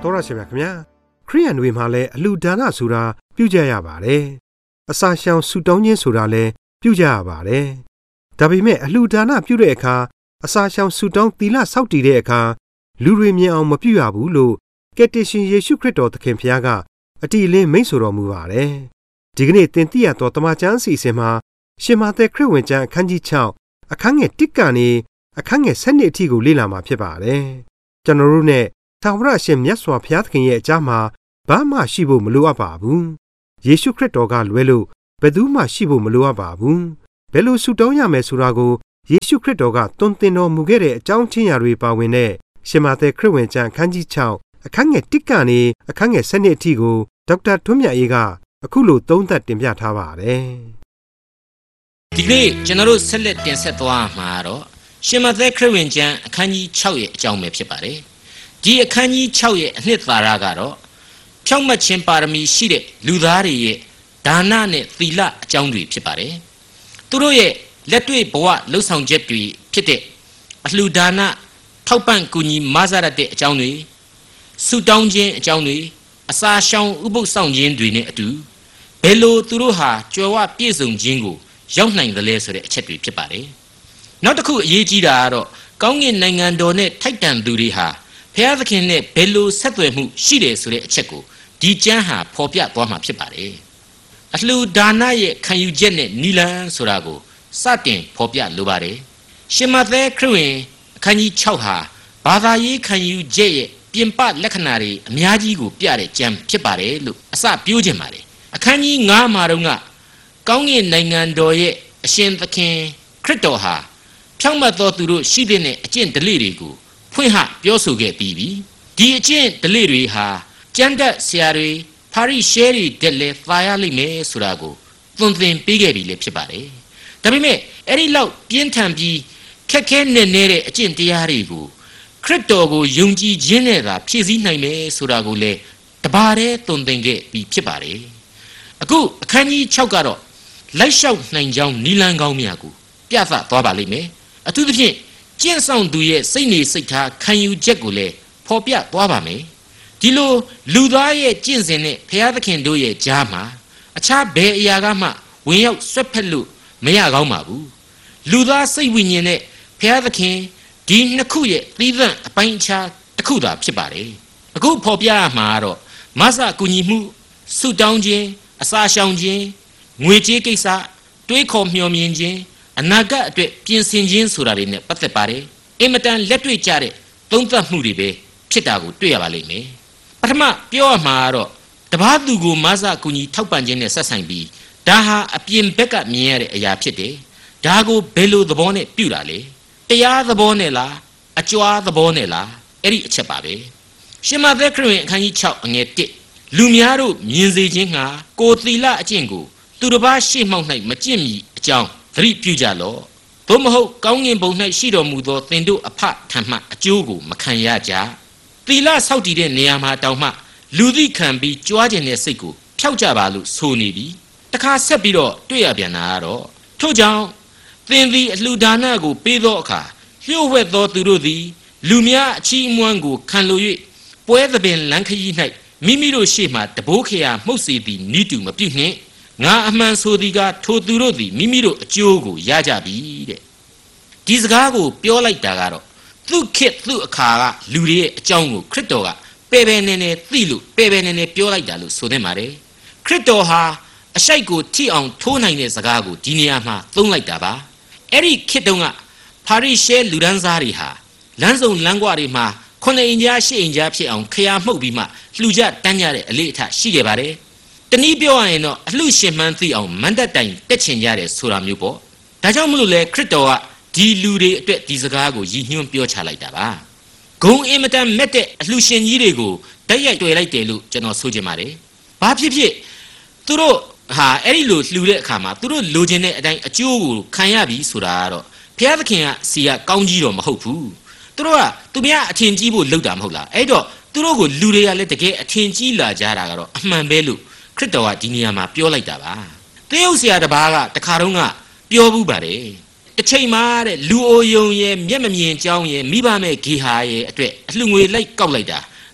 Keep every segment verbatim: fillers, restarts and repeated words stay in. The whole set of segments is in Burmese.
တော်ရရှိမြခင်ဗျာခရိယန်တွေမှာလည်းအလှူဒါနဆိုတာပြုကြရပါတယ်အစာရှောင်ဆူတောင်းခြင်းဆိုတာလည်းပြုကြရပါတယ်ဒါပေမဲ့အလှူဒါနပြုတဲ့အခါအစာရှောင်ဆူတောင်းသီလစောင့်တည်တဲ့အခါလူတွေမြင်အောင်မပြုရဘူးလို့ကယ်တင်ရှင်ယေရှုခရစ်တော်သခင်ဖျားကအတိအလင်းမိန့်ဆိုတော်မူပါတယ်ဒီကနေ့သင်သိရသောတမန်ကျမ်းအစီအစဉ်မှာရှင်မာသက်ခရစ်ဝင်ကျမ်းအခန်းကြီး၆အခန်းငယ်၁ကနေအခန်းငယ်၁၂အထိကိုလေ့လာမှာဖြစ်ပါတယ်ကျွန်တော်တို့နဲ့ထာဝရအရှင်မြတ်စွာဘုရားသခင်ရဲ့အကြားမှာဘာမှရှိဖို့မလိုအပ်ပါဘူးယေရှုခရစ်တော်ကလွဲလို့ဘယ်သူမှရှိဖို့မလိုအပ်ပါဘူးဘယ်လိုဆုတောင်းရမယ်ဆိုတာကိုယေရှုခရစ်တော်ကသွန်သင်တော်မူခဲ့တဲ့အကြောင်းချင်းရာတွေပါဝင်တဲ့ရှင်မာသက်ခရစ်ဝင်ကျမ်းအခန်းကြီး၆အခန်းငယ်၁ကနေအခန်းငယ်၁၂အထိကိုဒေါက်တာထွန်းမြတ်အေးကအခုလိုသုံးသပ်တင်ပြထားပါတယ်ဒီကနေ့ကျွန်တော်တို့ဆက်လက်တင်ဆက်သွားမှာတော့ရှင်မာသက်ခရစ်ဝင်ကျမ်းအခန်းကြီး၆ရဲ့အကြောင်းပဲဖြစ်ပါတယ်ဒီအခန်းကြီး၆ရဲ့အနှစ်သာရကတော့ဖြောင့်မတ်ခြင်းပါရမီရှိတဲ့လူသားတွေရဲ့ဒါနနဲ့သီလအကြောင်းတွေဖြစ်ပါတယ်သူတို့ရဲ့လက်တွေ့ဘဝလှုပ်ဆောင်ချက်တွေဖြစ်တဲ့အလှူဒါနထောက်ပံ့ကူညီမဆရတဲ့အကြောင်းတွေဆုတောင်းခြင်းအကြောင်းတွေအစာရှောင်ဥပုသ်ဆောင်ခြင်းတွေနဲ့အတူဘယ်လိုသူတို့ဟာကြွယ်ဝပြည့်စုံခြင်းကိုရောက်နိုင်သလဲဆိုတဲ့အချက်တွေဖြစ်ပါတယ်နောက်တစ်ခုအရေးကြီးတာကတော့ကောင်းကင်နိုင်ငံတော်နဲ့ထိုက်တန်သူတွေဟာဘုရားသခင်နဲ့ဘယ်လိုဆက်သွယ်မှုရှိတယ်ဆိုတဲ့အချက်ကိုဒီကျမ်းဟာဖော်ပြသွားမှာဖြစ်ပါတယ်အလှူဒါနရဲ့ခံယူချက်နဲ့နိလန်ဆိုတာကိုစတင်ဖော်ပြလိုပါတယ်ရှင်မာသက်ခရစ်ဝင်အခန်းကြီး၆ဟာဘာသာရေးခံယူချက်ရဲ့ပြင်ပလက္ခဏာတွေအများကြီးကိုပြတဲ့ကျမ်းဖြစ်ပါတယ်လို့အစပြောခြင်းပါတယ်အခန်းကြီး၅မှာတော့ကကောင်းကင်နိုင်ငံတော်ရဲ့အရှင်သခင်ခရစ်တော်ဟာဖြောင့်မတ်သောသူတို့ရှိတဲ့အကျင့်ဓလေ့တွေကိုဖွင့်ဟပြောဆိုခဲ့ပြီးပြီဒီအကျင့်ဓလေ့တွေဟာကျမ်းတတ်ဆရာတွေဖာရိရှဲတွေတက်လဲသာရလိမ့်မယ်ဆိုတာကိုသွန်သင်ပေးခဲ့ပြီလေဖြစ်ပါတယ်ဒါပေမဲ့အဲ့ဒီလောက်ပြင်းထန်ပြီးခက်ခဲနေနေတဲ့အကျင့်တရားတွေကိုခရစ်တော်ကိုယုံကြည်ခြင်းနဲ့သာဖြည့်ဆည်းနိုင်မယ်ဆိုတာကိုလည်းတပါးတည်းသွန်သင်ခဲ့ပြီးဖြစ်ပါတယ်အခုအခန်းကြီး၆ကတော့လိုက်လျှောက်နိုင်ကြောင်းနီလန်ကောင်းများကိုပြသသွားပါလိမ့်မယ်အထူးသဖြင့်ကျင့်ဆောင်သူရဲ့စိတ်နေစိတ်ထားခံယူချက်ကိုလည်းဖော်ပြသွားပါမယ်ဒီလိုလူသားရဲ့ကျင့်စဉ်နဲ့ဘုရားသခင်တို့ရဲ့ကြားမှာအခြားဘယ်အရာကမှဝင်ရောက်ဆွတ်ဖက်လို့မရကောင်းပါဘူးလူသားစိတ်ဝိညာဉ်နဲ့ဘုရားသခင်ဒီနှစ်ခုရဲ့သီးသန့်အပိုင်းအခြားတစ်ခုသာဖြစ်ပါတယ်အခုဖော်ပြရမှာကတော့မဆကူညီမှုဆုတောင်းခြင်းအစာရှောင်ခြင်းငွေကြေးကိစ္စတွေးခေါ်မျှော်မြင်ခြင်းအနာဂတ်အတွက်ပြင်ဆင်ခြင်းဆိုတာတွေနဲ့ပတ်သက်ပါတယ်အင်မတန်လက်တွေ့ကျတဲ့သုံးသပ်မှုတွေပဲဖြစ်တာကိုတွေ့ရပါလိမ့်မယ်ပထမပြောရမှာကတော့တပားသူကိုမဆကူညီထောက်ပံ့ခြင်းနဲ့ဆက်ဆိုင်ပြီးဒါဟာအပြင်ဘက်ကမြင်ရတဲ့အရာဖြစ်တယ်ဒါကိုဘယ်လိုသဘောနဲ့ပြုတာလဲတရားသဘောနဲ့လားအကြွားသဘောနဲ့လားအဲ့ဒီအချက်ပါပဲရှင်မာသက်ခရစ်ဝင်အခန်းကြီး၆အငယ်၁လူများတို့မြင်စေခြင်းငှာကိုသီလအကျင့်ကိုသူတစ်ပါးရှေ့မှောက်၌မကျင့်မီအကြောင်းသတိပြုကြလော့သို့မဟုတ်ကောင်းကင်ဘုံ၌ရှိတော်မူသောသင်တို့အဖထံမှအကျိုးကိုမခံရကြသီလဆောက်တည်တဲ့နေရာမှာတောင်မှလူသိခံပြီးကြွားခြင်းတဲ့စိတ်ကိုဖျောက်ကြပါလို့ဆိုနေပြီတခါဆက်ပြီးတော့တွေ့ရပြန်တာကတော့ထို့ကြောင့်သင်သည်အလှူဒါနကိုပေးသောအခါလျှို့ဝှက်သောသူတို့သည်လူများအချီးအမွမ်းကိုခံလို၍ပွဲသဘင်လမ်းခရီး၌မိမိတို့ရှေ့မှတဘိုးခရာမှုတ်စေသည်နိတုမပြုနှင့်ငါအမှန်ဆိုသည်ကထိုသူတို့သည်မိမိတို့အကျိုးကိုရကြပြီတဲ့ဒီစကားကိုပြောလိုက်တာကတော့သူခေတ်သူအခါကလူတွေရဲ့အကြောင်းကိုခရစ်တော်ကပေပေနေနေသိလို့ပေပေနေနေပြောလိုက်တာလို့ဆိုနေပါတယ်ခရစ်တော်ဟာအရှိုက်ကိုထိအောင်ထိုးနိုင်တဲ့စကားကိုဒီနေရာမှာသုံးလိုက်တာပါအဲ့ဒီခေတ်တုန်းကဖာရိရှဲလူဒန်းစားတွေဟာလမ်းစုံလမ်းကွာတွေမှာခုနှစ်အိမ်ကြားရှစ်အိမ်ကြားဖြစ်အောင်ခရာမှုတ်ပြီးမှလှူကြတန်းကြတဲ့အလေးအထရှိခဲ့ပါတယ်တနည်းပြောရရင်တော့အလှရှင်မှန်းသိအောင်မန္တတိုင်တက်ချင်ကြတယ်ဆိုတာမျိုးပေါ့ဒါကြောင့်မလို့လေခရစ်တော်ကဒီလူတွေအတွက်ဒီစကားကိုရည်ညွှန်းပြောချလိုက်တာပါဂုံအင်မတန်မက်တဲ့အလှရှင်ကြီးတွေကိုတိုက်ရိုက်တွေ့လိုက်တယ်လို့ကျွန်တော်ဆိုချင်ပါတယ်ဘာဖြစ်ဖြစ်သူတို့ဟာအဲ့ဒီလိုလှူတဲ့အခါမှာသူတို့လိုချင်တဲ့အတိုင်းအကျိုးကိုခံရပြီဆိုတာကတော့ဘုရားသခင်ကစီကကောင်းကြီးတော့မဟုတ်ဘူးသူတို့ကသူများအထင်ကြီးဖို့လုပ်တာမဟုတ်လားအဲ့တော့သူတို့ကိုလူတွေကလည်းတကယ်အထင်ကြီးလာကြတာကတော့အမှန်ပဲလို့ခရစ်တော်ကဒီနေရာမှာပြောလိုက်တာပါသင်းဥဆရာတစ်ပါးကတခါတုန်းကပြောဘူးပါတယ်တစ်ချိန်မှာတဲ့လူအိုယုံရဲ့မျက်မမြင်ကြောင်းရဲ့မိဘမဲ့ဂေဟာရဲ့အတွက်အလှငွေလိုက်ကောက်လိုက်တာ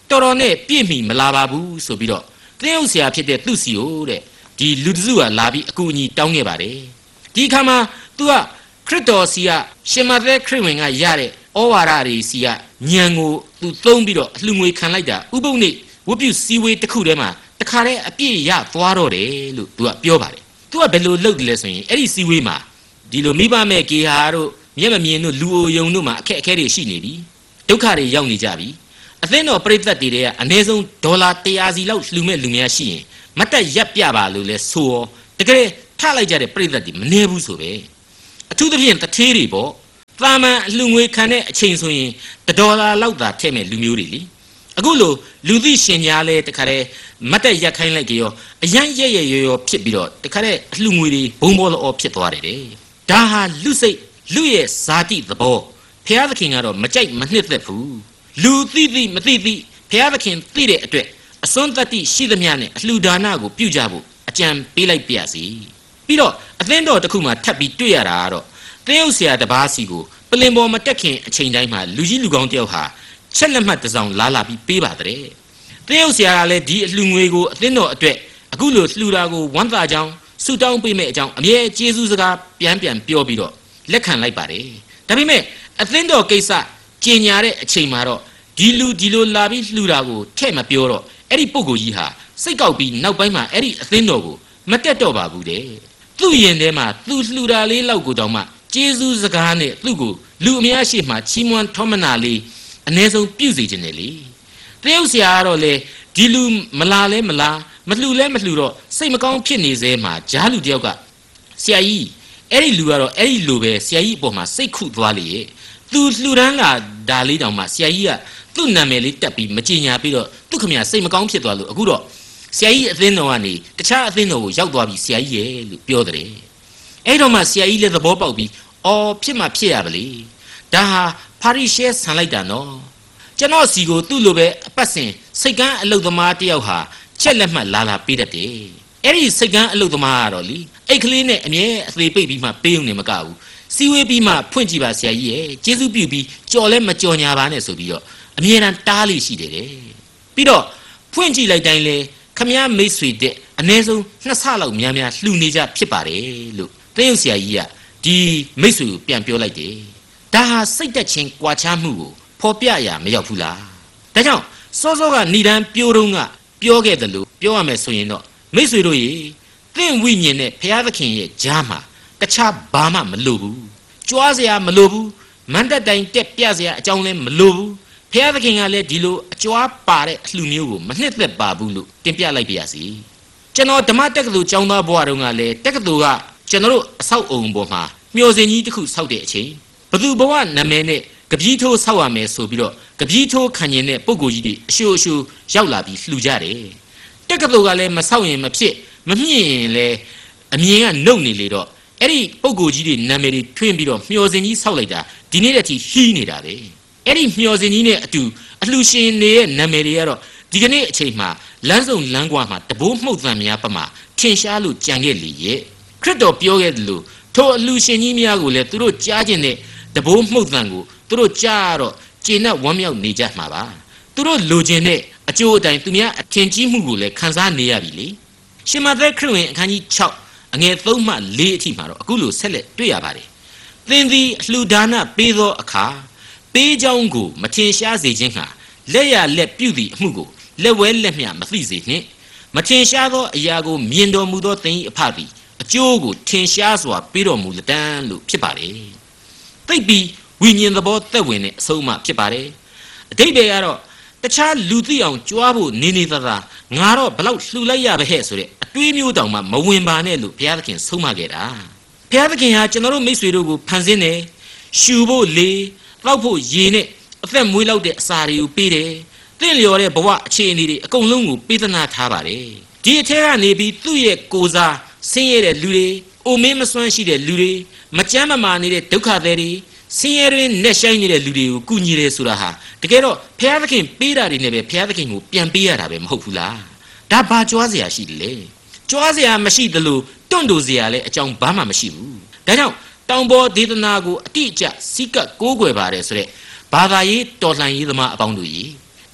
တော်တော်နဲ့ပြည့်မီမလာပါဘူးဆိုပြီးတော့သင်းအုပ်ဆရာဖြစ်တဲ့သူ့စီကိုတဲ့ဒီလူတစုကလာပြီးအကူအညီတောင်းခဲ့ပါတယ်ဒီအခါမှာ तू ကခရစ်တော်စီကရှင်မသက်ခရစ်ဝင်ကရတဲ့ဩဝါဒတွေစီကညံကို तू သုံးပြီးတော့အလှငွေခံလိုက်တာဥပုပ်နေ့ဝတ်ပြုစည်းဝေးတစ်ခုတည်းမှာတခါတည်းအပြည့်ရသွားတော့တယ်လို့ तू ကပြောပါတယ် तू ကဘယ်လိုလုပ်တယ်လဲဆိုရင်အဲ့ဒီစည်းဝေးမှာဒီလိုမိဘမဲ့ကေဟာတို့မျက်မမြင်တို့လူအိုယုံတို့မှာအခက်အခဲတွေရှိနေပြီဒုက္ခတွေရောက်နေကြပြီအသင်းတော်ပြိဿတ်တွေကအနည်းဆုံးဒေါ်လာတရာစီလောက်လှူမဲ့လူများရှိရင်မတက်ရက်ပြပါလို့လဲဆိုရောတကယ်ထလိုက်ကြတဲ့ပြိဿတ်တွေမနေဘူးဆိုပဲအထူးသဖြင့်တထေးတွေပေါ့သာမန်အလှငွေခံတဲ့အချိန်ဆိုရင်ဒေါ်လာလောက်သာထည့်မဲ့လူမျိုးတွေလीအခုလိုလူသိရှင်များလဲတခါတည်းမတက်ရက်ခိုင်းလိုက်ကြရောအရန်ရဲရဲရောရောဖြစ်ပြီးတော့တခါတည်းအလှငွေတွေဘုံဘောလောဖြစ်သွားတယ်တဲ့ဒါဟာလူစိတ်လူရဲ့ဇာတိသဘောဖျားသခင်ကတော့မကြိုက်မနှစ်သက်ဘူးလူသိသိမသိသိဖျားသခင်သိတဲ့အတွက်အစွန်းတတိရှိသမျှနဲ့အလှဒါနကိုပြုကြဖို့အကြံပေးလိုက်ပြစီပြီးတော့အသင်းတော်တစ်ခုမှထပ်ပြီးတွေ့ရတာကတော့သင်းဥဆရာတပါးစီကိုပလင်ပေါ်မတက်ခင်အချိန်တိုင်းမှာလူကြီးလူကောင်းတယောက်ဟာချက်လက်မှတ်တစ်စောင်လာလာပြီးပေးပါတဲ့သင်းဥဆရာကလည်းဒီအလှငွေကိုအသင်းတော်အတွက်အခုလိုလှူတာကိုဝမ်းသာကြောင်းဆုတောင်းပေးမဲ့အကြောင်းအမြဲကျေးဇူးစကားပြန်ပြန်ပြောပြီးတော့လက်ခံလိုက်ပါတယ်ဒါပေမဲ့အသင်းတော်ကိစ္စကြင်ညာတဲ့အချိန်မှာတော့ဒီလူဒီလိုလာပြီးလှူတာကိုထဲ့မပြောတော့အဲ့ဒီပုဂ္ဂိုလ်ကြီးဟာစိတ်ကောက်ပြီးနောက်ပိုင်းမှာအဲ့ဒီအသင်းတော်ကိုမတက်တော့ပါဘူးတဲ့သူ့ရင်ထဲမှာသူလှူတာလေးလောက်ကိုတောင်မှကျေးဇူးစကားနဲ့သူ့ကိုလူအများရှိမှချီးမွမ်းထောမနာလေးအ ਨੇ ဆုံးပြုစေခြင်းနဲ့လေတရုတ်ဆရာကတော့လေဒီလူမလာလဲမလာမလှူလဲမလှူတော့စိတ်မကောင်းဖြစ်နေစေမှာဂျားလူတယောက်ကဆရာကြီးအဲ့ဒီလူကတော့အဲ့ဒီလူပဲဆရာကြီးအပေါ်မှာစိတ်ခုသွားလေရဲ့သူလှူဒန်းလာဒါလေးတောင်မှဆရာကြီးကသူ့နာမည်လေးတက်ပြီးမကြေညာပြီးတော့သူ့ခမရစိတ်မကောင်းဖြစ်သွားလို့အခုတော့ဆရာကြီးအသင်းတော်ကနေတခြားအသင်းတော်ကိုရောက်သွားပြီးဆရာကြီးရဲ့လို့ပြောတယ်အဲ့တော့မှဆရာကြီးလည်းသဘောပေါက်ပြီးအော်ဖြစ်မှဖြစ်ရပါလေဒါဟာပါရီရှဲဆန်လိုက်တာနော်ကျွန်တော်စီကိုသူ့လိုပဲအပတ်စဉ်စိတ်ကန်းအလုတ်သမားတယောက်ဟာချက်လက်မှတ်လာလာပေးတတ်တယ်အဲ့ဒီစိတ်ကန်းအလုတ်သမားကတော့လीအိတ်ကလေးနဲ့အမြဲအသေးပိတ်ပြီးမှပေးုံနေမကဘူးစီဝေးပြီးမှဖွင့်ကြည့်ပါဆရာကြီးရဲ့ကျေးဇူးပြုပြီးကြော်လဲမကြော်ညာပါနဲ့ဆိုပြီးတော့အမြဲတမ်းတားလေးရှိတယ်တဲ့ပြီးတော့ဖွင့်ကြည့်လိုက်တိုင်းလဲခမည်းမိတ်ဆွေတဲ့အနည်းဆုံးနှစ်ဆလောက်များများလှူနေကြဖြစ်ပါတယ်လို့တရုတ်ဆရာကြီးကဒီမိတ်ဆွေကိုပြန်ပြောလိုက်တယ်ဒါဟာစိတ်သက်ချင်းကြွာချမှုကိုဖော်ပြရမရောက်ဘူးလားဒါကြောင့်စောစောကဏိဒန်းပြိုးတုံးကပြောခဲ့တယ်လို့ပြောရမယ်ဆိုရင်တော့မိတ်ဆွေတို့ရေသင်ဝိညာဉ်နဲ့ဘုရားသခင်ရဲ့ကြားမှာတခြားဘာမှမလိုဘူးကြွားစရာမလိုဘူးမန္တတိုင်တက်ပြစရာအကြောင်းလည်းမလိုဘူးဘုရားသခင်ကလည်းဒီလိုအကြွားပါတဲ့အလှမျိုးကိုမနှစ်သက်ပါဘူးလို့တင်ပြလိုက်ပါရစေကျွန်တော်ဓမ္မတက္ကသိုလ်ကျောင်းသားဘဝတုန်းကလည်းတက္ကသိုလ်ကကျွန်တော်တို့အဆောက်အုံပေါ်မှာမျှော်စင်ကြီးတစ်ခုဆောက်တဲ့အချိန်ဘသူဘဝနာမည်နဲ့ကပီးထိုးဆောက်ရမယ်ဆိုပြီးတော့ကပီးထိုးခံရင်တဲ့ပုံကိုကြီးတွေအရှို့အရှို့ရောက်လာပြီးလှူကြတယ်တက္ကသိုလ်ကလည်းမဆောက်ရင်မဖြစ်မမြင့်ရင်လည်းအမြင်ကနှုတ်နေလေတော့အဲ့ဒီပုံကိုကြီးတွေနာမည်တွေထွင်းပြီးတော့မျှော်စင်ကြီးဆောက်လိုက်တာဒီနေ့တည်းထိဟီးနေတာပဲအဲ့ဒီမျှော်စင်ကြီးနဲ့အတူအလှရှင်တွေရဲ့နာမည်တွေကတော့ဒီကနေ့အချိန်မှာလမ်းစုံလမ်းကွာမှာတဘိုးမှုတ်သံများပမာထင်ရှားလို့ကြံခဲ့လေရဲ့ခရစ်တော်ပြောခဲ့တယ်လို့ထိုအလှရှင်ကြီးများကိုလည်းသူတို့ကြားခြင်းနဲ့တဘိုးမှုတ်သံကိုသူတို့ကြားတော့ကျေနပ်ဝမ်းမြောက်နေကြမှာပါသူတို့လိုချင်တဲ့အကျိုးအတိုင်းသူများအထင်ကြီးမှုကိုလည်းခံစားနေရပြီလေရှင်မသက်ခရစ်ဝင်အခန်းကြီး၆အငယ်၃မှ၄အထိမှာတော့အခုလိုဆက်လက်တွေ့ရပါတယ်သင်သည်အလှူဒါနပေးသောအခါပေးကြောင်းကိုမထင်ရှားစေခြင်းဟာလက်ရလက်ပြုသည့်အမှုကိုလက်ဝဲလက်မျှမသိစေနှင့်မထင်ရှားသောအရာကိုမြင်တော်မူသောသင်၏အဖသည်အကျိုးကိုထင်ရှားစွာပေးတော်မူလတံလို့ဖြစ်ပါတယ်သိပြီးဝိညာဉ်သဘောသက်ဝင်တဲ့အဆုံးအမဖြစ်ပါတယ်အဓိပ္ပာယ်ကတော့တခြားလူသိအောင်ကြွားဖို့နေနေသာသာငါတော့ဘလောက်လှူလိုက်ရပါဟဲ့ဆိုတဲ့အတွေးမျိုးတောင်မှမဝင်ပါနဲ့လို့ဘုရားသခင်ဆုံးမခဲ့တာဘုရားသခင်ဟာကျွန်တော်တို့မိတ်ဆွေတို့ကိုဖန်ဆင်းတယ်ရှူဖို့လေတောက်ဖို့ရေနဲ့အသက်မွေးလောက်တဲ့အစာတွေကိုပေးတယ်တင့်လျော်တဲ့ဘဝအခြေအနေတွေအကုန်လုံးကိုပေးသနာထားပါတယ်ဒီအထက်ကနေပြီးသူ့ရဲ့ကိုယ်စားဆင်းရဲတဲ့လူတွေအိုမင်းမစွမ်းရှိတဲ့လူတွေမကြမ်းမမာနေတဲ့ဒုက္ခသည်တွေဆင်းရဲတွင်နဲ့ဆိုင်နေတဲ့လူတွေကိုကူညီတယ်ဆိုတာဟာတကယ်တော့ဘုရားသခင်ပေးတာတွေနဲ့ပဲဘုရားသခင်ကိုပြန်ပေးရတာပဲမဟုတ်ဘူးလားဒါဘာကြွားစရာရှိတယ်လဲကြွားစရာမရှိသလိုတွန့်တိုစရာလည်းအကြောင်းဘာမှမရှိဘူးဒါကြောင့်တောင်ပေါ်ဒေသနာကိုအတိအကျစီကပ်ကိုးကွယ်ပါတယ်ဆိုတဲ့ဘာသာရေးတော်လှန်ရေးသမားအပေါင်းတို့ကြီး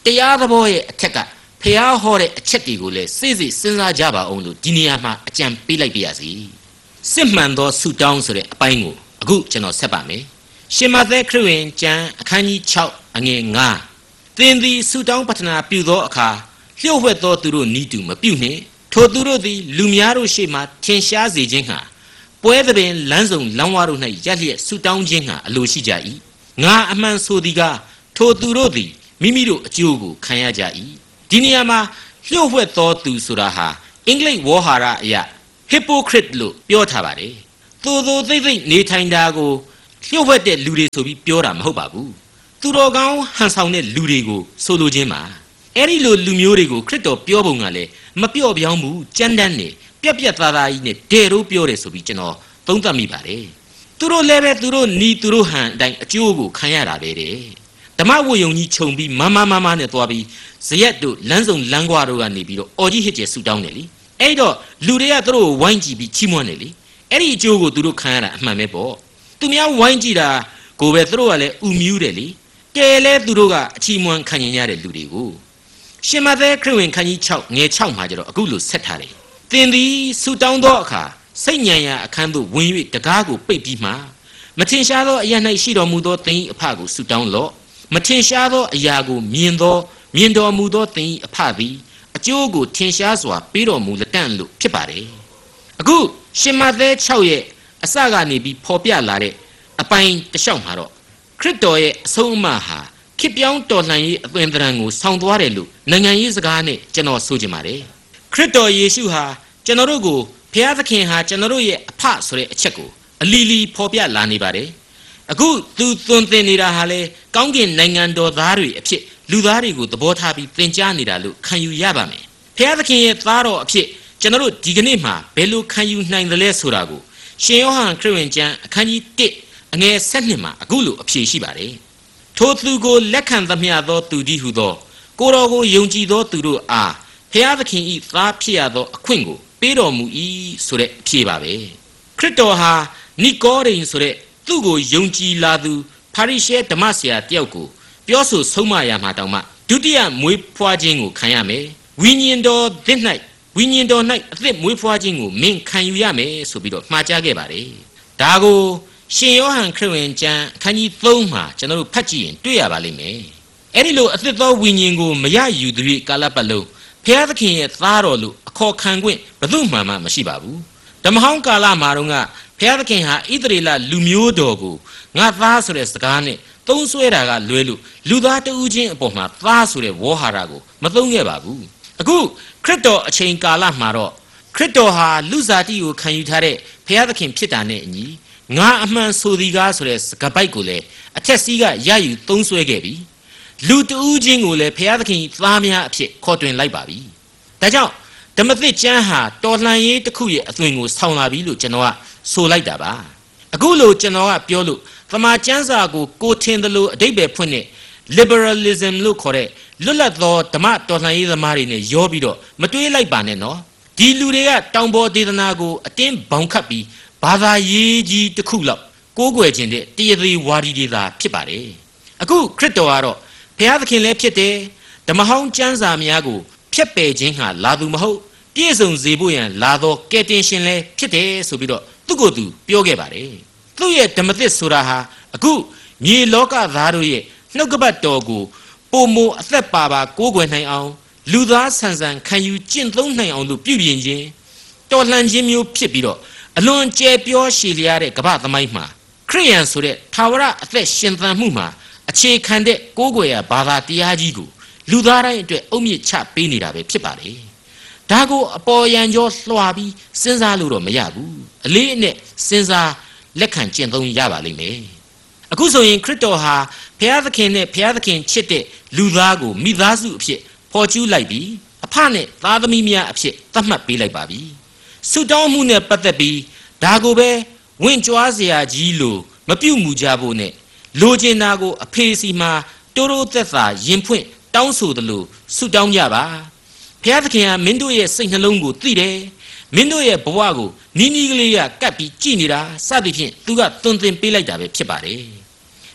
တရားသဘောရဲ့အထက်ကဖျားဟောတဲ့အချက်တွေကိုလည်းစိစိစဉ်းစားကြပါအောင်လို့ဒီနေရာမှာအကြံပေးလိုက်ပါရစေစစ်မှန်သောဆုတောင်းဆိုတဲ့အပိုင်းကိုအခုကျွန်တော်ဆက်ပါမယ်ရှင်မသက်ခရစ်ဝင်ကျမ်းအခန်းကြီး၆အငယ်၅သင်သည်ဆုတောင်းပတ္ထနာပြုသောအခါလျှို့ဝှက်သောသူတို့နီးတူမပြုနှင့်ထိုသူတို့သည်လူများတို့ရှေ့မှထင်ရှားစေခြင်းဟာပွဲသဘင်လမ်းဆောင်လမ်းဝါတို့၌ရက်လျက်ဆုတောင်းခြင်းဟာအလိုရှိကြ၏ငါအမှန်ဆိုသည်ကထိုသူတို့သည်မိမိတို့အကျိုးကိုခံရကြ၏ဒီနေရာမှာလျှို့ဝှက်သောသူဆိုတာဟာအင်္ဂလိပ်ဝေါ်ဟာရအရ hypocrite လို့ပြောထားပါတယ်သို့သောသိသိနေထိုင်တာကိုလျှို့ဝှက်တဲ့လူတွေဆိုပြီးပြောတာမဟုတ်ပါဘူးသူတော်ကောင်းဟန်ဆောင်တဲ့လူတွေကိုဆိုလိုခြင်းပါအဲ့ဒီလိုလူမျိုးတွေကိုခရစ်တော်ပြောပုံကလည်းမပြော့ပြောင်းဘူးကြမ်းတမ်းနေပြက်ပြက်သားသားကြီးနဲ့ဒေတို့ပြောတယ်ဆိုပြီးကျွန်တော်သုံးသပ်မိပါတယ်သူတို့လည်းပဲသူတို့နီးသူတို့ဟန်အတိုင်းအကျိုးကိုခံရတာပဲတဲ့ဓမ္မဝိယုံကြီးခြုံပြီးမမမမနဲ့သွားပြီးဇရက်တို့လမ်းစုံလမ်းကွာတို့ကနေပြီးတော့အော်ကြီးဟစ်ကျဲဆူတောင်းတယ်လေအဲ့တော့လူတွေကသူတို့ဝိုင်းကြည့်ပြီးချီးမွမ်းတယ်လေအဲ့ဒီအကျိုးကိုသူတို့ခံရတာအမှန်ပဲပေါ့သူများဝိုင်းကြည့်တာကိုပဲသူတို့ကလည်းဥမြူးတယ်လေကဲလဲသူတို့ကအချီးမွမ်းခံရတဲ့လူတွေကိုရှင်မသက်ခရစ်ဝင်ခန်းကြီး၆ငယ်၆မှာကျတော့အခုလိုဆက်ထားတယ်သင်သည်ဆူတောင်းသောအခါစိတ်ညံရာအခန်းသို့ဝင်၍တကားကိုပိတ်ပြီးမှမထင်ရှားသောအရာ၌ရှိတော်မူသောသင်၏အဖကိုဆူတောင်းလော့မထင်ရှားသောအရာကိုမြင်သောမြင်တော်မူသောသင်၏အဖသည်အကျိုးကိုထင်ရှားစွာပေးတော်မူလက်တန့်လို့ဖြစ်ပါတယ်အခုရှင်မသက်၆ရဲ့အစကနေပြီးဖော်ပြလာတဲ့အပိုင်းတစ်လျှောက်မှာတော့ခရစ်တော်ရဲ့အဆုံးအမဟာခေပြောင်းတော်လှန်ရေးအသွင်သဏ္ဍာန်ကိုဆောင်သွားတယ်လို့နိုင်ငံရေးစကားနဲ့ကျွန်တော်ဆိုချင်ပါတယ်ခရစ်တော်ယေရှုဟာကျွန်တော်တို့ကိုဘုရားသခင်ဟာကျွန်တော်တို့ရဲ့အဖဆိုတဲ့အချက်ကိုအလီလီဖော်ပြလာနေပါတယ်အခုသူသွန်သင်နေတာဟာလေကောင်းကင်နိုင်ငံတော်သားတွေအဖြစ်လူသားတွေကိုသဘောထားပြီးသင်ကြားနေတာလို့ခံယူရပါမယ်ဘုရားသခင်ရဲ့သားတော်အဖြစ်ကျွန်တော်တို့ဒီကနေ့မှာဘယ်လိုခံယူနိုင်သလဲဆိုတာကိုရှင်ယောဟန်ခရစ်ဝင်ကျမ်းအခန်းကြီး၁အငယ်၁၂မှာအခုလိုအဖြေရှိပါတယ်ထိုသူကိုလက်ခံသမျှသောသူတည်းဟုသောကိုတော်ကိုယုံကြည်သောသူတို့အားဘုရားသခင်၏သားဖြစ်ရသောအခွင့်ကိုပေးတော်မူ၏ဆိုတဲ့အဖြေပါပဲခရစ်တော်ဟာနိကောဒိန်ဆိုတဲ့သူ့ကိုယုံကြည်လာသူဖာရိရှဲဓမ္မဆရာတယောက်ကိုပြောဆိုဆုံးမရမှာတောင်မှဒုတိယမွေးဖွားခြင်းကိုခံရမယ်ဝိညာဉ်တော်သစ်၌ဝိညာဉ်တော်၌အသက်မွေးဖွားခြင်းကိုမင်းခံယူရမယ်ဆိုပြီးတော့မှာကြားခဲ့ပါတယ်ဒါကိုရှင်ယောဟန်ခရစ်ဝင်ကျမ်းအခန်းကြီး၃မှာကျွန်တော်တို့ဖတ်ကြည့်ရင်တွေ့ရပါလိမ့်မယ်အဲ့ဒီလိုအသက်သောဝိညာဉ်ကိုမရယူသူတွေကာလပတ်လုံးဘုရားသခင်ရဲ့သားတော်လို့အခေါ်ခံခွင့်ဘယ်သူမှမရှိပါဘူးဓမ္မဟောင်းကာလမှာတော့ကဘုရားသခင်ဟာဣသရေလလူမျိုးတော်ကိုငါသားဆိုတဲ့စကားနဲ့သုံးဆွဲတာကလွဲလို့လူသားတဦးချင်းအပေါ်မှာသားဆိုတဲ့ဝေါ်ဟာရကိုမသုံးခဲ့ပါဘူးအခုခရစ်တော်အချိန်ကာလမှာတော့ခရစ်တော်ဟာလူစားတိကိုခံယူထားတဲ့ဘုရားသခင်ဖြစ်တာနဲ့အညီငါအမှန်ဆိုသည်ကားဆိုတဲ့စကားပိုက်ကိုလည်းအထက်စီးကရယူသုံးဆွဲခဲ့ပြီလူတဦးချင်းကိုလည်းဘုရားသခင်သားများအဖြစ်ခေါ်တွင်လိုက်ပါပြီဒါကြောင့်ဓမ္မသစ်ကျမ်းဟာတော်လှန်ရေးတစ်ခုရဲ့အသွင်ကိုဆောင်လာပြီလို့ကျွန်တော်ကဆိုလိုက်တာပါအခုလို့ကျွန်တော်ကပြောလို့သမာကျမ်းစာကိုကိုထင်သလိုအဓိပ္ပာယ်ဖွင့်တဲ့ liberalism လို့ခေါ်တဲ့လွတ်လပ်သောဓမ္မတော်လှန်ရေးသမားတွေနဲ့ရောပြီးတော့မတွေးလိုက်ပါနဲ့နော်ဒီလူတွေကတောင်ပေါ်ဒေသနာကိုအတင်းဘောင်ခတ်ပြီးဘာသာရေးကြီးတစ်ခုလောက်ကိုးကွယ်ခြင်းတဲ့တရားသေးဝါဒီတွေသာဖြစ်ပါတယ်အခုခရစ်တော်ကတော့ဘုရားသခင်လည်းဖြစ်တယ်ဓမ္မဟောင်းကျမ်းစာများကိုဖျက်ပယ်ခြင်းဟာလာသူမဟုတ်ပြည့်စုံစေဖို့ရန်လာသောကယ်တင်ရှင်လည်းဖြစ်တယ်ဆိုပြီးတော့သူ့ကိုယ်သူပြောခဲ့ပါတယ်သူ့ရဲ့ဓမ္မသစ်ဆိုတာဟာအခုမြေလောကသားတို့ရဲ့နှုတ်ကပတ်တော်ကိုပုံမအသက်ပါပါကိုးကွယ်နိုင်အောင်လူသားဆန်ဆန်ခံယူကျင့်သုံးနိုင်အောင်လို့ပြုပြင်ခြင်းတော်လှန်ခြင်းမျိုးဖြစ်ပြီးတော့အလွန်ကျယ်ပြောရှည်လျားတဲ့ကမ္ဘာသမိုင်းမှာခရိယန်ဆိုတဲ့ထာဝရအသက်ရှင်သန်မှုမှာအခြေခံတဲ့ကိုးကွယ်ရာဘာသာတရားကြီးကိုလူသားတိုင်းအတွက်အုတ်မြစ်ချပေးနေတာပဲဖြစ်ပါတယ်ဒါကိုအပေါ်ယံကျော်လွှာပြီးစဉ်းစားလို့တော့မရဘူးအလေးအနက်စဉ်းစားလက်ခံကျင့်သုံးရပါလိမ့်မယ်အခုဆိုရင်ခရစ်တော်ဟာဘုရားသခင်နဲ့ဘုရားသခင်ချစ်တဲ့လူသားကိုမိသားစုအဖြစ်ဖော်ကျူးလိုက်ပြီးအဖနဲ့သားသမီးများအဖြစ်သတ်မှတ်ပေးလိုက်ပါပြီဆုတောင်းမှုနဲ့ပတ်သက်ပြီးဒါကိုပဲဝင့်ကြွားစရာကြီးလို့မပြုတ်မှုကြဖို့နဲ့လိုချင်တာကိုအဖေစီမှာတိုးတိုးသက်သာရင်ဖွင့်တောင်းဆိုသလိုဆုတောင်းကြပါဘုရားသခင်ကမင်းတို့ရဲ့စိတ်နှလုံးကိုသိတယ်မင်းတို့ရဲ့ဘဝကိုနီးနီးကလေးကကပ်ပြီးကြည်နေတာစသဖြင့်သူကသွန်သင်ပေးလိုက်တာပဲဖြစ်ပါတယ်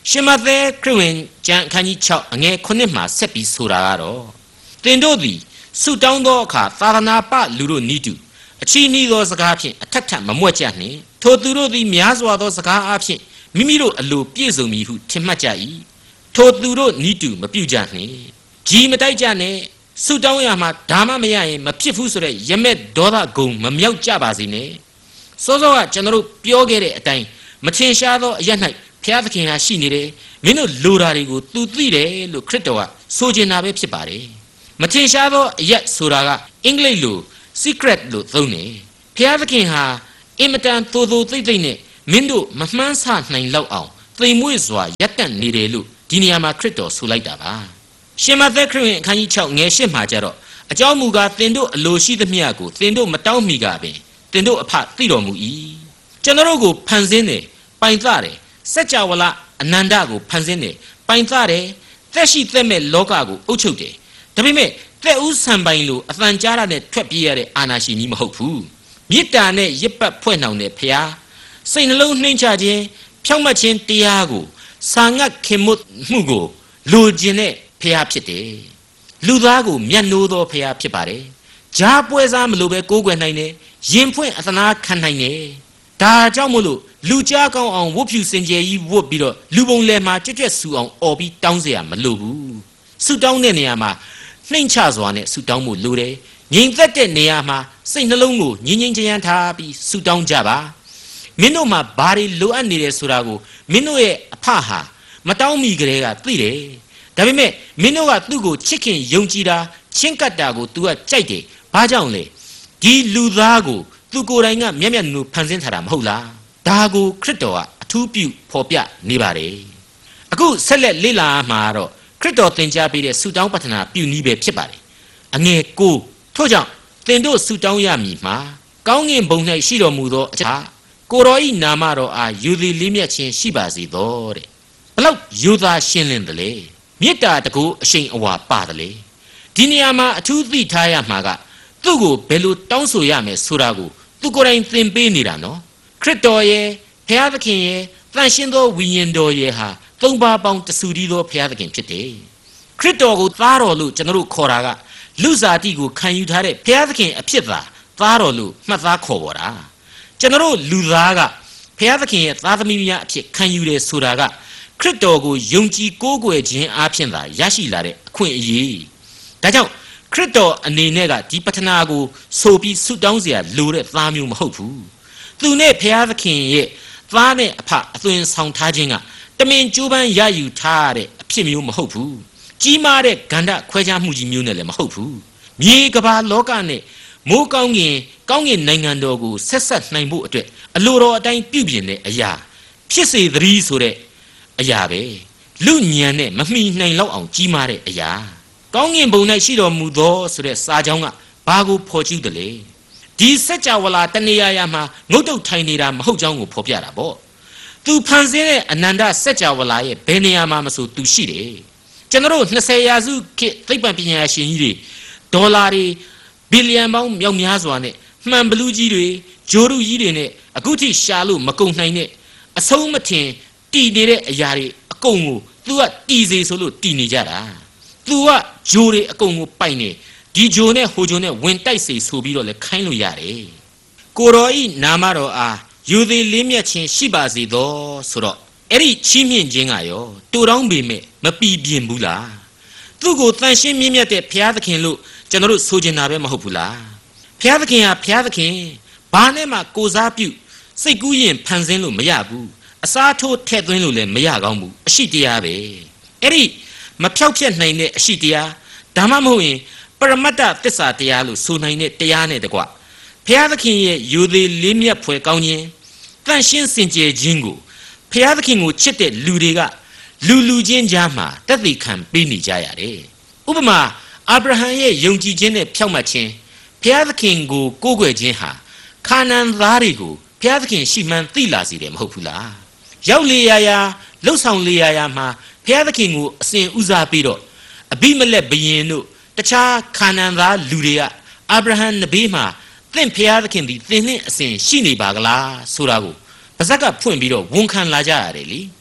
ရှင်မသက်ခရစ်ဝင်ကျမ်းအခန်းကြီး၆အငယ်ခုနှစ်မှာဆက်ပြီးဆိုတာကတော့သင်တို့သည်ဆုတောင်းသောအခါသာသနာပလူတို့နီးတူအချီးနှီးသောစကားဖြင့်အထက်ထပ်မမွက်ကြနှင့်ထိုသူတို့သည်များစွာသောစကားအားဖြင့်မိမိတို့အလိုပြည့်စုံမည်ဟုထင်မှတ်ကြ၏ထိုသူတို့နီးတူမပြုကြနှင့်ကြီးမတိုက်ကြနဲ့ဆုတောင်းရမှာဒါမှမရရင်မဖြစ်ဘူးဆိုတဲ့ရမက်ဒေါသဂုံမမြောက်ကြပါစေနဲ့စောစောကကျွန်တော်တို့ပြောခဲ့တဲ့အတိုင်းမထင်ရှားသောအရ၌ဘုရားသခင်ဟာရှိနေတယ်မင်းတို့လိုတာတွေကိုသူသိတယ်လို့ခရစ်တော်ကဆိုချင်တာပဲဖြစ်ပါတယ်မထင်ရှားသောအရက်ဆိုတာကအင်္ဂလိပ်လို secret လို့သုံးတယ်ဘုရားသခင်ဟာအင်မတန်သို့သို့သိမ့်သိမ့်နဲ့မင်းတို့မမှန်းဆနိုင်လောက်အောင်သိမ်မွေ့စွာရပ်တန့်နေတယ်လို့ဒီနေရာမှာခရစ်တော်ဆိုလိုက်တာပါရှင်မသက်ခရစ်ဝင်အခန်းကြီး၆ငယ်၈မှာကြတော့အကြောင်းမူကားသင်တို့အလိုရှိသမျှကိုသင်တို့မတောင်းမိကပင်သင်တို့အဖသိတော်မူ၏ကျွန်တော်တို့ကိုဖန်ဆင်းတယ်ပိုင်သတယ်စัจ java လအနန္တကိုဖန်ဆင်းတယ်ပိုင်သတယ်သက်ရှိသက်မဲ့လောကကိုအုပ်ချုပ်တယ်ဒါပေမဲ့သက်ဦးဆံပိုင်လို့အသံကြားရတဲ့ထွက်ပြေးရတဲ့အာနာရှင်ကြီးမဟုတ်ဘူးမေတ္တာနဲ့ရစ်ပတ်ဖွဲ့နှောင်တဲ့ဖျားစိတ်နှလုံးနှိမ့်ချခြင်းဖြောင့်မတ်ခြင်းတရားကိုစာငတ်ခင်မှုမှုကိုလိုချင်တဲ့ဖျားဖြစ်တယ်လူသားကိုမျက်နှိုးသောဖျားဖြစ်ပါတယ်ဂျားပွဲစားမလို့ပဲကိုးကွယ်နိုင်တယ်ရင်ဖွင့်အသနာခံနိုင်တယ်ဒါကြောင့်မို့လို့လူကြားကောင်းအောင်ဝတ်ဖြူစင်ကြယ်ကြီးဝတ်ပြီးတော့လူပုံလယ်မှာကြွကြွဆူအောင်អော်ပြီးတောင်းเสียမလိုဘူးဆူတောင်းတဲ့နေရာမှာနှိမ့်ချစွာနဲ့ဆူတောင်းမှုလိုတယ်ငြိမ်သက်တဲ့နေရာမှာစိတ်နှလုံးကိုငြိမ်ငြိမ်ချမ်းထားပြီးဆူတောင်းကြပါမင်းတို့မှာဘာတွေလိုအပ်နေတယ်ဆိုတာကိုမင်းတို့ရဲ့အဖဟာမတောင်းမိကြတဲ့ကသိတယ်ဒါပေမဲ့မင်းတို့ကသူ့ကိုချစ်ခင်ယုံကြည်တာချင်းကပ်တာကို तू ကကြိုက်တယ်ဘာကြောင့်လဲဒီလူသားကိုသူကိုယ်တိုင်ကမျက်မျက်နှာဖန်ဆင်းထားတာမဟုတ်လားဒါကိုခရစ်တော်ကအထူးပြုဖော်ပြနေပါတယ်အခုဆက်လက်လေ့လာမှာတော့ခရစ်တော်သင်ကြားပေးတဲ့ဆုတောင်းပတ္ထနာပြုနည်းပဲဖြစ်ပါတယ်အငယ်၉ထို့ကြောင့်သင်တို့ဆုတောင်းရမည်မှာကောင်းကင်ဘုံ၌ရှိတော်မူသောအရာကိုတော်ဤနာမတော်အားယူသည်လေးမြတ်ခြင်းရှိပါစေသောတဲ့ဘလောက်ယူသားရှင်းလင်းတယ်လေမေတ္တာတကူအရှိန်အဝါပါတယ်လေဒီနေရာမှာအထူးသိထားရမှာကသူ့ကိုဘယ်လိုတောင်းဆိုရမယ်ဆိုတာကိုသူကိုယ်တိုင်သင်ပေးနေတာနော်ခရစ်တော်ရဲ့ဘုရားသခင်ရဲ့တန်ရှင်းသောဝိညာဉ်တော်ရဲ့ဟာသုံးပါးပေါင်းတဆူတည်းသောဘုရားသခင်ဖြစ်တယ်ခရစ်တော်ကိုသားတော်လို့ကျွန်တော်တို့ခေါ်တာကလူစားတိကိုခံယူထားတဲ့ဘုရားသခင်အဖြစ်သာသားတော်လို့မှတ်သားခေါ်ပေါ်တာကျွန်တော်တို့လူသားကဘုရားသခင်ရဲ့သားသမီးများအဖြစ်ခံယူတယ်ဆိုတာကခရစ်တော်ကိုယုံကြည်ကိုးကွယ်ခြင်းအားဖြင့်သာရရှိလာတဲ့အခွင့်အရေးဒါကြောင့်ခရစ်တော်အနေနဲ့ကဒီပတ္ထနာကိုဆိုပြီးဆုတောင်းเสียလိုတဲ့သားမျိုးမဟုတ်ဘူးသူနဲ့ဘုရားသခင်ရဲ့သားနဲ့အဖအသွင်ဆောင်ထားခြင်းကတမင်ကြိုးပမ်းရယူထားတဲ့အဖြစ်မျိုးမဟုတ်ဘူးကြီးမားတဲ့ဂန္ဓခွဲခြားမှုကြီးမျိုးနဲ့လည်းမဟုတ်ဘူးမြေကမ္ဘာလောကနဲ့မိုးကောင်းကင်ကောင်းကင်နိုင်ငံတော်ကိုဆက်ဆက်နိုင်ဖို့အတွက်အလိုတော်အတိုင်းပြုပြင်တဲ့အရာဖြစ်စေသတည်းဆိုတဲ့အရာပဲလူညံနဲ့မမှီနိုင်လောက်အောင်ကြီးမားတဲ့အရာကောင်းကင်ဘုံ၌ရှိတော်မူသောဆိုတဲ့စာကြောင်းကဘာကိုဖော်ကျူးတယ်လဲဒီစัจ java လာတနေရာရာမှာငုတ်တုတ်ထိုင်နေတာမဟုတ်ကြောင်းကိုဖော်ပြတာပေါ့သူဖန်ဆင်းတဲ့အနန္တစัจ java လာရဲ့ဘယ်နေရာမှာမဆိုသူရှိတယ်ကျွန်တော်တို့နှစ်ဆယ်ရာစုခေတ်သိပ္ပံပညာရှင်ကြီးတွေဒေါ်လာတွေဘီလီယံပေါင်းမြောက်များစွာနဲ့မှန်ဘလူးကြီးတွေဂျိုရုကြီးတွေနဲ့အခုထိရှာလို့မကုန်နိုင်တဲ့အဆုံးမထင်တည်နေတဲ့အရာတွေအကုန်ကိုသူကတည်စေဆိုလို့တည်နေကြတာသူကဂျိုတွေအကုန်ကိုပိုင်နေဒီဂျိုနဲ့ဟိုဂျိုနဲ့ဝင်တိုက်စေဆိုပြီးတော့လည်းခိုင်းလို့ရတယ်ကိုတော်ဤနာမတော်အားယူသည်လေးမြတ်ခြင်းရှိပါစေသောဆိုတော့အဲ့ဒီချီးမြှင့်ခြင်းကရောတူတောင်းပေမဲ့မပီပြင်ဘူးလားသူ့ကိုတန်ရှင်းမြင့်မြတ်တဲ့ဘုရားသခင်လို့ကျွန်တော်တို့ဆိုချင်တာပဲမဟုတ်ဘူးလားဘုရားသခင်ဟာဘုရားသခင်ဘာနဲ့မှကိုစားပြုစိတ်ကူးရင်ဖန်ဆင်းလို့မရဘူးအစားထိုးထည့်သွင်းလို့လည်းမရကောင်းဘူးအရှိတရားပဲအဲ့ဒီမဖြောက်ပြက်နိုင်တဲ့အရှိတရားဒါမှမဟုတ်ရင်ပရမတ္တသစ္စာတရားလို့ဆိုနိုင်တဲ့တရားနဲ့တကွဘုရားသခင်ရဲ့ယူသည်လေးမြတ်ဖွယ်ကောင်းခြင်းတန်ရှင်းစင်ကြယ်ခြင်းကိုဘုရားသခင်ကိုချစ်တဲ့လူတွေကလူလူချင်းကြားမှာတက်သိခံပေးနေကြရတယ်ဥပမာအာဗြဟံရဲ့ယုံကြည်ခြင်းနဲ့ဖြောင့်မတ်ခြင်းဘုရားသခင်ကိုကိုးကွယ်ခြင်းဟာခါနန်သားတွေကိုဘုရားသခင်ရှိမှန်းသိလာစေတယ်မဟုတ်ဘူးလားရောက်လေရာရာလှုပ်ဆောင်လေရာရာမှာဘုရားသခင်ကိုအစဉ်ဦးစားပြီးတော့အဘိမလက်ဘုရင်တို့တခြားခါနန်သားလူတွေကအာဗြဟံနဘေးမှာသင်ဘုရားသခင်ဒီသင်နှင့်အစဉ်ရှိနေပါကလားဆိုတာကိုပါဇက်ကဖွင့်ပြီးတော့ဝန်ခံလာကြရတယ်လေ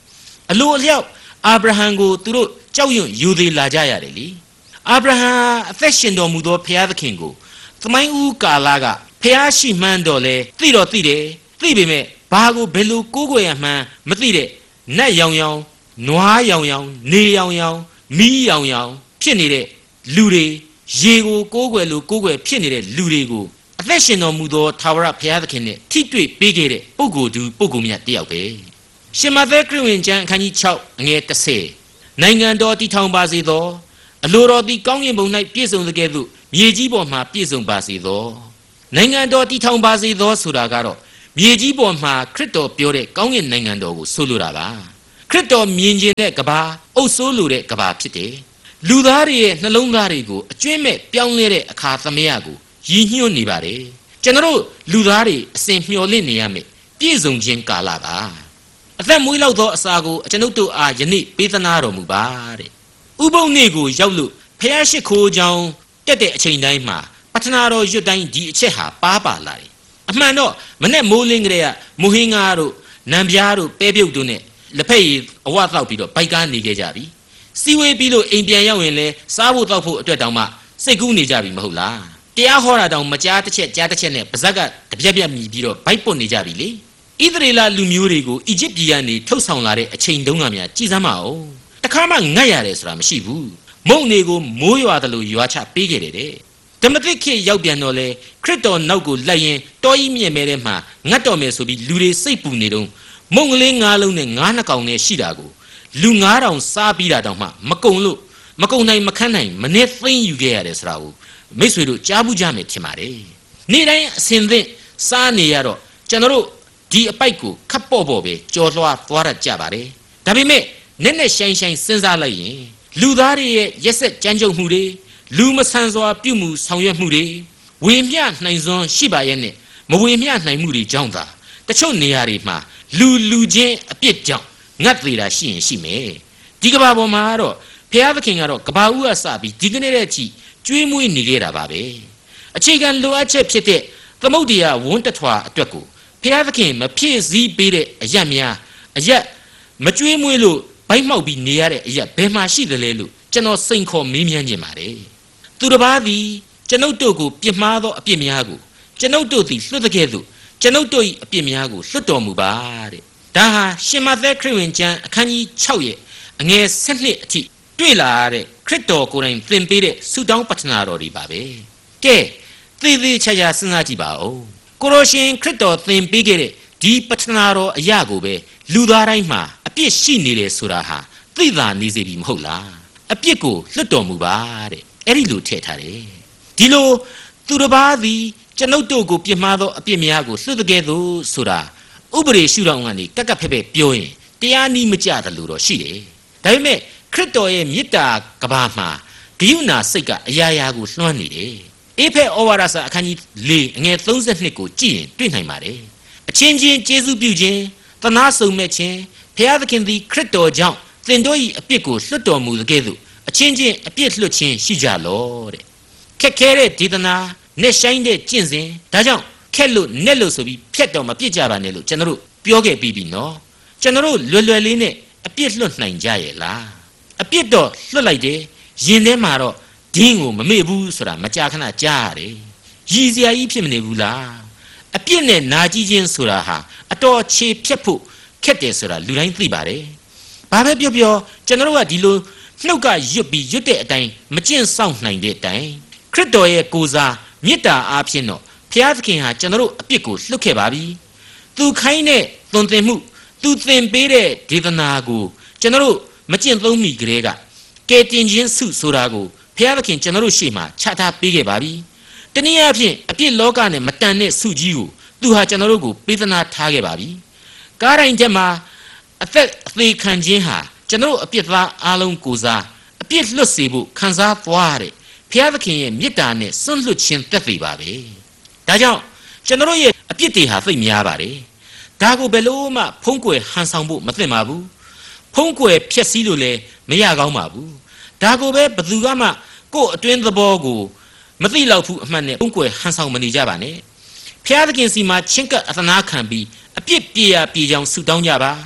အလိုအလျောက်အာဗြဟံကိုသူတို့ကြောက်ရွံ့ယူသေးလာကြရတယ်လေအာဗြဟံအသက်ရှင်တော်မူသောဘုရားသခင်ကိုသမိုင်းဦးကာလကဘုရားရှိမှန်းတော်လဲသိတော့သိတယ်သိပေမဲ့ဘာကိုဘယ်လိုကိုးကွယ်ရမှန်းမသိတဲ့နတ်ရောင်ရောင်နွားရောင်ရောင်နေရောင်ရောင်မီးရောင်ရောင်ဖြစ်နေတဲ့လူတွေရေကိုကိုးကွယ်လို့ကိုးကွယ်ဖြစ်နေတဲ့လူတွေကိုအသက်ရှင်တော်မူသောထာဝရဘုရားသခင်နဲ့ထိတွေ့ပေးခဲ့တဲ့ပုဂ္ဂိုလ်သူပုဂ္ဂိုလ်မြတ်တယောက်ပဲရှင်မသက်ခရစ်ဝင်ကျမ်းအခန်းကြီး၆အငယ်၁၀နိုင်ငံတော်တည်ထောင်ပါစေသောအလိုတော်သည်ကောင်းကင်ဘုံ၌ပြည့်စုံသကဲ့သို့မြေကြီးပေါ်မှာပြည့်စုံပါစေသောနိုင်ငံတော်တည်ထောင်ပါစေသောဆိုတာကတော့မြေကြီးပေါ်မှာခရစ်တော်ပြောတဲ့ကောင်းကင်နိုင်ငံတော်ကိုဆိုလိုတာပါခရစ်တော်မြင်ခြင်းတဲ့ကဘာအုပ်ဆိုးလိုတဲ့ကဘာဖြစ်တယ်လူသားတွေရဲ့နှလုံးသားတွေကိုအကျွင့်မဲ့ပြောင်းလဲတဲ့အခါသမယကိုရည်ညွှန်းနေပါတယ်ကျွန်တော်လူသားတွေအစဉ်မျှော်လင့်နေရမယ်ပြည့်စုံခြင်းကာလပါအသက်မွေးလောက်သောအစာကိုကျွန်ုပ်တို့အားယနေ့ပေးသနာတော်မူပါတဲ့ဥပုံနေ့ကိုရောက်လို့ဖျားရှိခိုးကြောင်းတက်တဲ့အချိန်တိုင်းမှာပထနာတော်ရွတ်တိုင်းဒီအချက်ဟာပါပါလာတယ်အမှန်တော့မနဲ့မိုးလင်းကလေးကမိုဟင်းငါတို့နံပြားတို့ပဲပြုတ်တို့နဲ့လက်ဖက်ရည်အဝတ်တောက်ပြီးတော့ဘိုက်ကားနေခဲ့ကြပြီစီဝေးပြီးလို့အိမ်ပြန်ရောက်ရင်လဲစားဖို့တောက်ဖို့အတွက်တောင်မှစိတ်ကူးနေကြပြီမဟုတ်လားတရားဟောတာတောင်မကြားတစ်ချက်ကြားတစ်ချက်နဲ့ပါဇက်ကတပြက်ပြက်မြည်ပြီးတော့ဘိုက်ပွတ်နေကြပြီလေဣသရေလလူမျိုးတွေကိုအီဂျစ်ပြည်ကနေထုတ်ဆောင်လာတဲ့အချိန်တုန်းကများကြည်စမ်းမအောင်တခါမှငတ်ရတယ်ဆိုတာမရှိဘူးမုံနေကိုမိုးရွာတယ်လို့ရွာချပေးခဲ့တယ်တဲ့ဓမ္မသစ်ခေတ်ရောက်ပြန်တော့လေခရစ်တော်နောက်ကိုလိုက်ရင်တော်ကြီးမြင့်မဲထဲမှာငတ်တော်မယ်ဆိုပြီးလူတွေစိတ်ပူနေတော့မုံကလေးငါးလုံးနဲ့ငါးနှစ်ကောင်နဲ့ရှိတာကိုလူငါးထောင်စားပြီးတာတောင်မှမကုံလို့မကုံနိုင်မခန်းနိုင်မနဲ့သိမ့်ယူခဲ့ရတယ်ဆိုတာကိုမိတ်ဆွေတို့ကြားဘူးကြမယ်ထင်ပါတယ်နေ့တိုင်းအစဉ်သင့်စားနေရတော့ကျွန်တော်တို့ဒီအပိုက်ကိုခပ်ပေါ့ပေါ့ပဲကြော်လွှားသွားရကြပါတယ်ဒါပေမဲ့နက်နက်ရှိုင်းရှိုင်းစဉ်းစားလိုက်ရင်လူသားတွေရဲ့ရက်ဆက်ကြမ်းကြုတ်မှုတွေလူမဆန်စွာပြုမှုဆောင်ရွက်မှုတွေဝေမျှနိုင်စွမ်းရှိပါရဲ့နဲ့မဝေမျှနိုင်မှုတွေကြောင့်သာတချို့နေရာတွေမှာလူလူချင်းအပြစ်ကြောင့်ငတ်သေးတာရှိရင်ရှိမယ်ဒီကဘာပေါ်မှာတော့ဘုရားသခင်ကတော့ကဘာဦးကစပြီးဒီကနေ့တဲ့အထိကျွေးမွေးနေခဲ့တာပါပဲအခြေခံလိုအပ်ချက်ဖြစ်တဲ့သမုဒ္ဒရာဝန်းတထွာအတွက်ကိုဘုရားသခင်မဖြည့်ဆည်းပေးတဲ့အရက်များအရက်မကျွေးမွေးလို့ဘိုက်မှောက်ပြီးနေရတဲ့အရက်ဘယ်မှာရှိသလဲလို့ကျွန်တော်စိန်ခေါ်မေးမြန်းခြင်းပါတယ်သူတစ်ပါးသည်ကျွန်ုပ်တို့ကိုပြစ်မှားသောအပြစ်များကိုကျွန်ုပ်တို့သည်လွတ်တဲ့ကဲ့သို့ကျွန်ုပ်တို့၏အပြစ်များကိုလွတ်တော်မူပါတဲ့ဒါဟာရှင်မသက်ခရစ်ဝင်ကျမ်းအခန်းကြီး၆ရဲ့အငယ်၁၂အထိတွေ့လာရတဲ့ခရစ်တော်ကိုယ်တိုင်သင်ပေးတဲ့ဆုတောင်းပတ္ထနာတော်တွေပါပဲကဲသေသေးချာချာစဉ်းစားကြည့်ပါဦးကိုရရှင်ခရစ်တော်သင်ပေးခဲ့တဲ့ဒီပတ္ထနာတော်အရာကိုပဲလူသားတိုင်းမှာအပြစ်ရှိနေတယ်ဆိုတာဟာသိသာနေစေပြီမဟုတ်လားအပြစ်ကိုလွတ်တော်မူပါတဲ့အဲ့ဒီလိုထည့်ထားတယ်ဒီလိုသူတစ်ပါးသည်ကျွန်ုပ်တို့ကိုပြစ်မှားသောအပြစ်များကိုလွတ်တဲ့ကဲ့သို့ဆိုတာဥပဒေရှုထောင့်ကနေကက်ကက်ဖက်ဖက်ပြောရင်တရားနည်းမကျတယ်လို့တော့ရှိတယ်ဒါပေမဲ့ခရစ်တော်ရဲ့မေတ္တာကဘာမှာဂရုဏာစိတ်ကအရာရာကိုလွှမ်းနေတယ်အေဖက်ဩဝါဒစာအခန်းကြီး၄အငယ်၃၂ကိုကြည့်ရင်တွေ့နိုင်ပါတယ်အချင်းချင်းကျေးဇူးပြုခြင်းသနာဆုံမဲ့ခြင်းဘုရားသခင်သည်ခရစ်တော်ကြောင့်သင်တို့၏အပြစ်ကိုလွတ်တော်မူသကဲ့သို့အချင်းချင်းအပြစ်လွတ်ခြင်းရှိကြလောတဲ့ခက်ခဲတဲ့ဒေသနာနဲ့ဆိုင်တဲ့ကျင့်စဉ်ဒါကြောင့်ခက်လို့နဲ့လို့ဆိုပြီးဖြတ်တော်မပြစ်ကြပါနဲ့လို့ကျွန်တော်တို့ပြောခဲ့ပြီးပြီနော်ကျွန်တော်တို့လွယ်လွယ်လေးနဲ့အပြစ်လွတ်နိုင်ကြရဲ့လားအပြစ်တော့လွတ်လိုက်တယ်ရင်ထဲမှာတော့ဒင်းကိုမမေ့ဘူးဆိုတာမကြာခဏကြားရတယ်ရည်စရာကြီးဖြစ်မနေဘူးလားအပြစ်နဲ့နာကြည့်ခြင်းဆိုတာဟာအတော်ခြေဖြတ်ဖို့ခက်တယ်ဆိုတာလူတိုင်းသိပါတယ်ဘာပဲပြောပြောကျွန်တော်တို့ကဒီလိုနှုတ်ကရွတ်ပြီးရွတ်တဲ့အတိုင်းမကျင့်ဆောင်နိုင်တဲ့အတိုင်းခရစ်တော်ရဲ့ကိုယ်စားမေတ္တာအားဖြင့်တော့ဘုရားသခင်ဟာကျွန်တော်တို့အပြစ်ကိုလွတ်ခဲ့ပါပြီသူခိုင်းတဲ့သွန်သင်မှုသူသင်ပေးတဲ့ဒေသနာကိုကျွန်တော်တို့မကျင့်သုံးမိကြတဲ့ကကဲတင်ခြင်းစုဆိုတာကိုဘုရားသခင်ကျွန်တော်တို့ရှေ့မှာချထားပေးခဲ့ပါပြီတနည်းအားဖြင့်အပြစ်လောကနဲ့မတန်တဲ့စုကြီးကိုသူဟာကျွန်တော်တို့ကိုပေးသနာထားခဲ့ပါပြီကားတိုင်းထဲမှာအသက်အသေးခံခြင်းဟာကျွန်တော်တို့အပြစ်သားအလုံးကိုစားအပြစ်လွတ်စေဖို့ခံစားသွားတဲ့ဘုရားသခင်ရဲ့မေတ္တာနဲ့စွန့်လွတ်ခြင်းတက်သေးပါပဲဒါကြောင့်ကျွန်တော်ရဲ့အပြစ်တွေဟာသိများပါတယ်ဒါကိုဘယ်လို့မှဖုံးကွယ်ဟန်ဆောင်ဖို့မသင့်ပါဘူးဖုံးကွယ်ဖျက်ဆီးလို့လည်းမရကောင်းပါဘူးဒါကိုပဲဘယ်သူကမှကိုယ့်အတွင်းသဘောကိုမသိလောက်ဘူးအမှန်နဲ့ဖုံးကွယ်ဟန်ဆောင်မနေကြပါနဲ့ဘုရားသခင်စီမှာချင်းကပ်အသနာခံပြီးအပြစ်ပြေရပြေကြောင်ဆုတောင်းကြပါ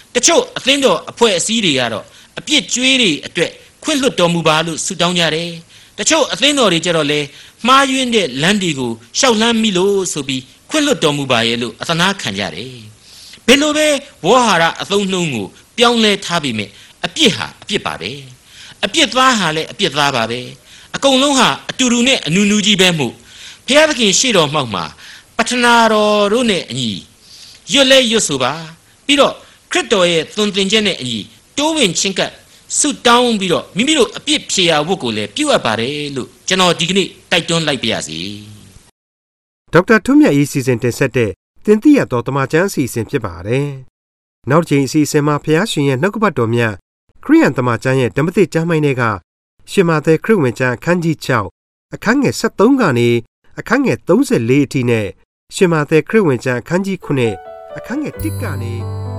တချို့အသင်းတော်အဖွဲ့အစည်းတွေကတော့အပြစ်ကြွေးတွေအတွက်ခွင့်လွှတ်တော်မူပါလို့ဆုတောင်းကြတယ်တချို့အသင်းတော်တွေကြတော့လေမှားယွင်းတဲ့လမ်းတွေကိုရှောက်လန်းမိလို့ဆိုပြီးခွင့်လွှတ်တော်မူပါရဲ့လို့အသနာခံကြတယ်ဘယ်လိုပဲဝေါ်ဟာရအသုံးနှုန်းကိုပြောင်းလဲထားပြီးမြဲအပြစ်ဟာအပြစ်ပါပဲအပြစ်သားဟာလည်းအပြစ်သားပါပဲအကုန်လုံးဟာအတူတူနဲ့အနူနူကြီးပဲမှုဘုရားသခင်ရှေ့တော်မှောက်မှာပထနာတော်တို့နဲ့အညီရွတ်လဲရွတ်ဆိုပါပြီးတော့ခရစ်တော်ရဲ့သွန်သင်ချက်နဲ့အညီတိုးဝင်ချင်းကပ်ဆုတောင်းပြီးတော့မိမိတို့အပြစ်ဖြေရာဝတ်ကိုလည်းပြုအပ်ပါတယ်လို့ကျွန်တော်ဒီကနေ့တိုက်တွန်းလိုက်ပါရစေဒေါက်တာထွန်းမြတ်ရေးစီစဉ်တင်ဆက်တဲ့တင်ပြရတော်တမချန်းအစီအစဉ်ဖြစ်ပါတယ်နောက်တစ်ချိန်အစီအစဉ်မှာဖျားရှင်ရဲ့နှုတ်ကပတ်တော်မြတ်ခရိယန်တမချန်းရဲ့ဓမ္မသစ်ကျမ်းပိုင်းတွေကရှင်မာသဲခရစ်ဝင်ကျမ်းအခန်းကြီး၆အခန်းငယ်၁၃ကနေအခန်းငယ်၃၄အထိနဲ့ရှင်မာသဲခရစ်ဝင်ကျမ်းအခန်းကြီး၉အခန်းငယ်၁ကနေ